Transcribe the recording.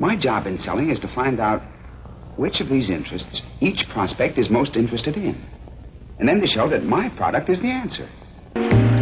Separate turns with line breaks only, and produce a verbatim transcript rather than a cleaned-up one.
My job in selling is to find out which of these interests each prospect is most interested in. And then to show that my product is the answer.